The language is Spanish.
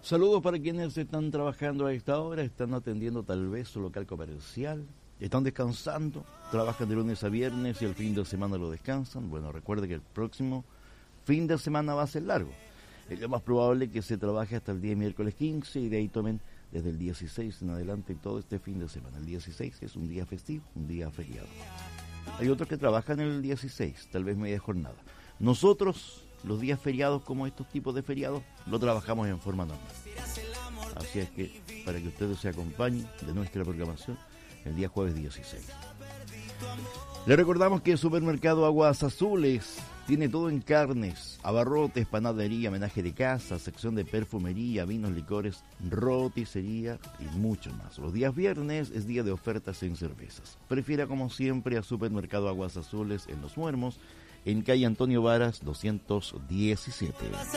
Saludos para quienes están trabajando a esta hora, están atendiendo tal vez su local comercial, están descansando, trabajan de lunes a viernes y el fin de semana lo descansan. Bueno, recuerde que el próximo fin de semana va a ser largo. Es lo más probable que se trabaje hasta el día miércoles 15 y de ahí tomen desde el 16 en adelante todo este fin de semana. El 16 es un día festivo, un día feriado. Hay otros que trabajan el 16, tal vez media jornada. Nosotros, los días feriados como estos tipos de feriados, lo trabajamos en forma normal. Así es que, para que ustedes se acompañen de nuestra programación, el día jueves 16. Le recordamos que el supermercado Aguas Azules tiene todo en carnes, abarrotes, panadería, menaje de casa, sección de perfumería, vinos, licores, roticería y mucho más. Los días viernes es día de ofertas en cervezas. Prefiera como siempre a Supermercado Aguas Azules en Los Muermos, en calle Antonio Varas 217.